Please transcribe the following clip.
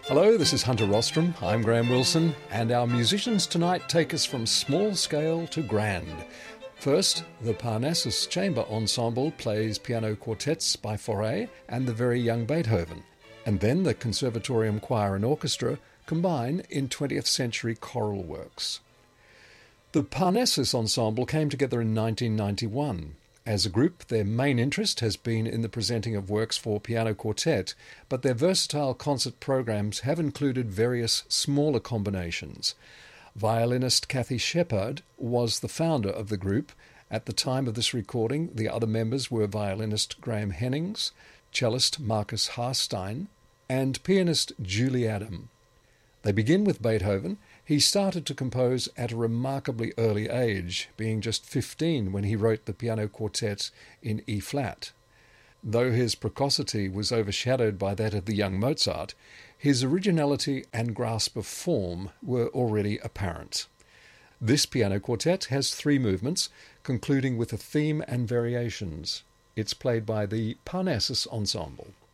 Hello, this is Hunter Rostrom. I'm Graham Wilson, and our musicians tonight take us from small scale to grand. First, the Parnassus Chamber Ensemble plays piano quartets by Fauré and the very young Beethoven, and then the Conservatorium Choir and Orchestra combine in 20th century choral works. The Parnassus Ensemble came together in 1991. As a group, their main interest has been in the presenting of works for piano quartet, but their versatile concert programs have included various smaller combinations. Violinist Kathy Shepard was the founder of the group. At the time of this recording, the other members were violinist Graham Hennings, cellist Marcus Harstein, and pianist Julie Adam. They begin with Beethoven. He started to compose at a remarkably early age, being just 15 when he wrote the piano quartet in E-flat. Though his precocity was overshadowed by that of the young Mozart, his originality and grasp of form were already apparent. This piano quartet has 3 movements, concluding with a theme and variations. It's played by the Parnassus Ensemble.